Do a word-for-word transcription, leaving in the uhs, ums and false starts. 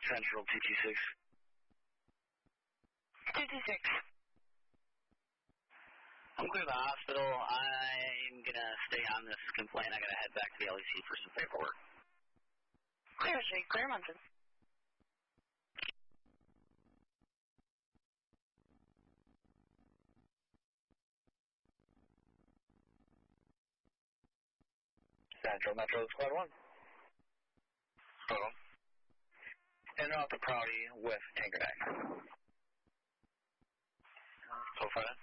Central two two six. two two six. I'm clear to the hospital. I'm going to stay on this complaint. I got to head back to the L E C for some paperwork. Clear Street, Clear Mountain. Central Metro Squad one. Hello. And off the Prouty with Tanker Deck. So far.